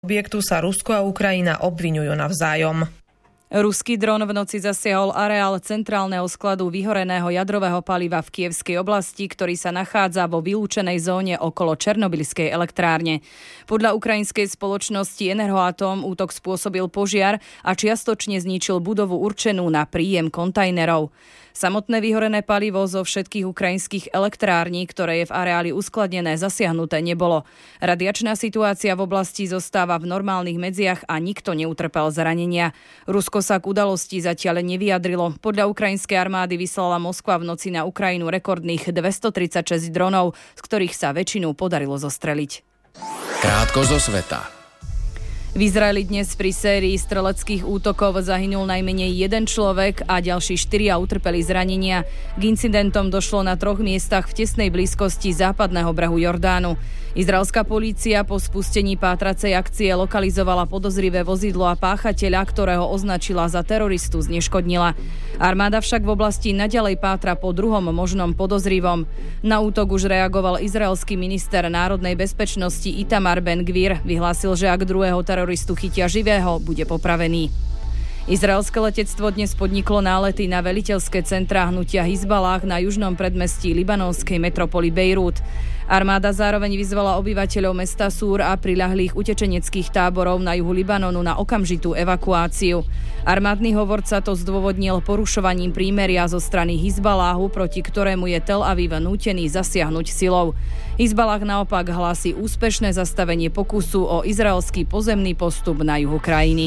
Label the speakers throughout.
Speaker 1: objektu sa Rusko a Ukrajina obviňujú navzájom.
Speaker 2: Ruský dron v noci zasiahol areál centrálneho skladu vyhoreného jadrového paliva v Kievskej oblasti, ktorý sa nachádza vo vylúčenej zóne okolo Černobylskej elektrárne. Podľa ukrajinskej spoločnosti Enerhoatom útok spôsobil požiar a čiastočne zničil budovu určenú na príjem kontajnerov. Samotné vyhorené palivo zo všetkých ukrajinských elektrární, ktoré je v areáli uskladnené, zasiahnuté nebolo. Radiačná situácia v oblasti zostáva v normálnych medziach a nikto neutrpel zranenia. Rusko sa k udalosti zatiaľ nevyjadrilo. Podľa ukrajinskej armády vyslala Moskva v noci na Ukrajinu rekordných 236 dronov, z ktorých sa väčšinu podarilo zostreliť.
Speaker 3: Krátko zo sveta.
Speaker 2: V Izraeli dnes pri sérii streleckých útokov zahynul najmenej jeden človek a ďalší 4 utrpeli zranenia. K incidentom došlo na 3 miestach v tesnej blízkosti západného brehu Jordánu. Izraelská polícia po spustení pátracej akcie lokalizovala podozrivé vozidlo a páchateľa, ktorého označila za teroristu, zneškodnila. Armáda však v oblasti naďalej pátra po druhom možnom podozrivom. Na útok už reagoval izraelský minister národnej bezpečnosti Itamar Ben-Gvir. Vyhlásil, že ak druhého teroristu chytia živého, bude popravený. Izraelské letectvo dnes podniklo nálety na veliteľské centrá hnutia Hizbalách na južnom predmestí libanonskej metropoly Bejrút. Armáda zároveň vyzvala obyvateľov mesta Súr a priľahlých utečeneckých táborov na juhu Libanonu na okamžitú evakuáciu. Armádny hovorca to zdôvodnil porušovaním prímeria zo strany Hizbaláhu, proti ktorému je Tel Aviv nútený zasiahnuť silou. Hizbalách naopak hlási úspešné zastavenie pokusu o izraelský pozemný postup na juhu krajiny.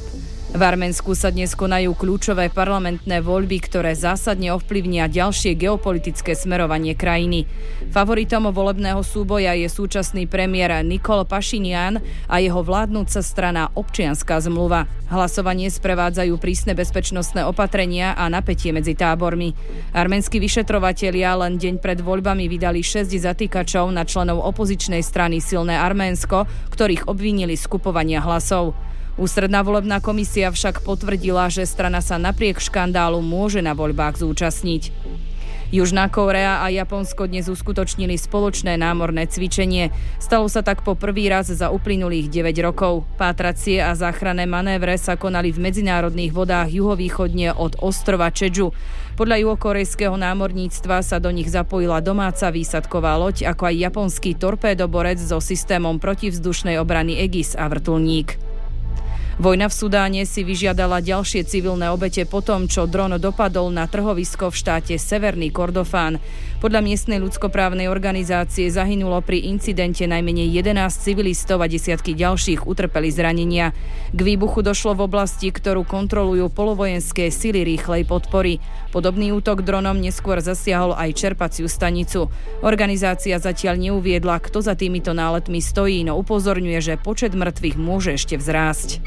Speaker 2: V Arménsku sa dnes konajú kľúčové parlamentné voľby, ktoré zásadne ovplyvnia ďalšie geopolitické smerovanie krajiny. Favoritom volebného súboja je súčasný premiér Nikol Pašinian a jeho vládnúca strana Občianska zmluva. Hlasovanie sprevádzajú prísne bezpečnostné opatrenia a napätie medzi tábormi. Arménski vyšetrovatelia len deň pred voľbami vydali 6 zatýkačov na členov opozičnej strany Silné Arménsko, ktorých obvinili z kupovania hlasov. Ústredná volebná komisia však potvrdila, že strana sa napriek škandálu môže na voľbách zúčastniť. Južná Kórea a Japonsko dnes uskutočnili spoločné námorné cvičenie. Stalo sa tak po prvý raz za uplynulých 9 rokov. Pátracie a záchranné manévre sa konali v medzinárodných vodách juhovýchodne od ostrova Čedžu. Podľa juhokorejského námorníctva sa do nich zapojila domáca výsadková loď, ako aj japonský torpédoborec so systémom protivzdušnej obrany Aegis a vrtuľník. Vojna v Sudáne si vyžiadala ďalšie civilné obete po tom, čo dron dopadol na trhovisko v štáte Severný Kordofán. Podľa miestnej ľudskoprávnej organizácie zahynulo pri incidente najmenej 11 civilistov a desiatky ďalších utrpeli zranenia. K výbuchu došlo v oblasti, ktorú kontrolujú polovojenské sily rýchlej podpory. Podobný útok dronom neskôr zasiahol aj čerpaciu stanicu. Organizácia zatiaľ neuviedla, kto za týmito náletmi stojí, no upozorňuje, že počet mŕtvych môže ešte vzrásť.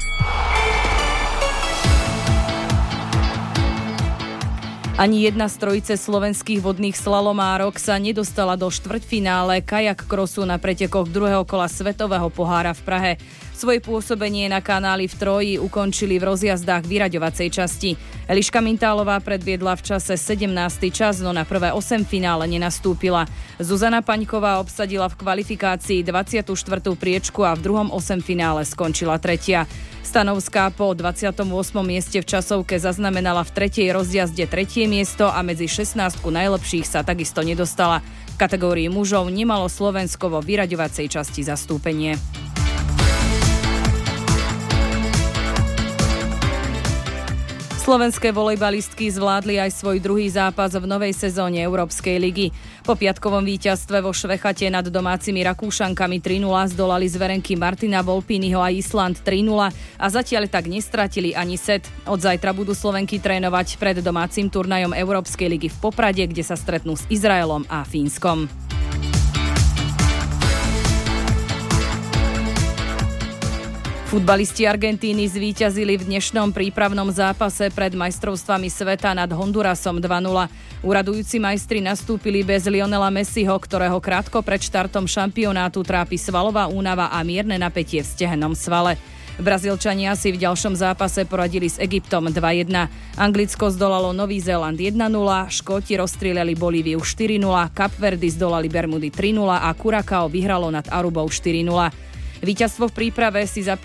Speaker 2: Ani jedna z trojice slovenských vodných slalomárok sa nedostala do štvrťfinále kajak krosu na pretekoch druhého kola Svetového pohára v Prahe. Svoje pôsobenie na kanáli v Troji ukončili v rozjazdách vyraďovacej časti. Eliška Mintálová predviedla v čase 17. čas, no na prvé 8 finále nenastúpila. Zuzana Paňková obsadila v kvalifikácii 24. priečku a v druhom 8 finále skončila 3. Stanovská po 28. mieste v časovke zaznamenala v 3. rozjazde 3. miesto a medzi 16 najlepších sa takisto nedostala. V kategórii mužov nemalo Slovensko vo vyraďovacej časti zastúpenie. Slovenské volejbalistky zvládli aj svoj druhý zápas v novej sezóne Európskej ligy. Po piatkovom víťazstve vo Švechate nad domácimi Rakúšankami 3-0 zdolali zverenky Martina Volpiniho a Island 3-0 a zatiaľ tak nestratili ani set. Od zajtra budú Slovenky trénovať pred domácim turnajom Európskej ligy v Poprade, kde sa stretnú s Izraelom a Fínskom. Futbalisti Argentíny zvíťazili v dnešnom prípravnom zápase pred majstrovstvami sveta nad Hondurasom 2-0. Uradujúci majstri nastúpili bez Lionela Messiho, ktorého krátko pred štartom šampionátu trápi svalová únava a mierne napätie v stehennom svale. Brazílčania si v ďalšom zápase poradili s Egyptom 2-1. Anglicko zdolalo Nový Zéland 1-0, Škóti rozstrieľali Bolíviu 4-0, Kapverdy zdolali Bermudy 3-0 a Curacao vyhralo nad Arubou 4-0. Víťazstvo v príprave si